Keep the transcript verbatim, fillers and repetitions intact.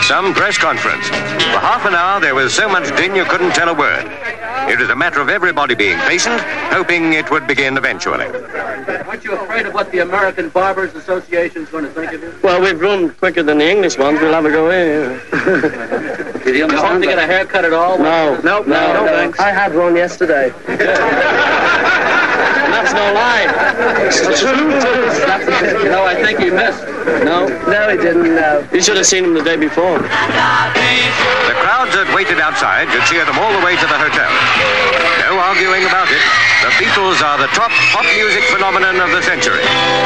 Some press conference. For half an hour, there was so much din you couldn't tell a word. It was a matter of everybody being patient, hoping it would begin eventually. Aren't you afraid of what the American Barbers Association is going to think of you? Well, we've grown quicker than the English ones. We'll have a go in. Did you understand to get a haircut at all? No. No, no, no, no thanks. I had one yesterday. That's no lie. It's the truth. No, I think he missed. No? No, he didn't, no. You should have seen him the day before. The crowds that waited outside could cheer them all the way to the hotel. No arguing about it. The Beatles are the top pop music phenomenon of the century.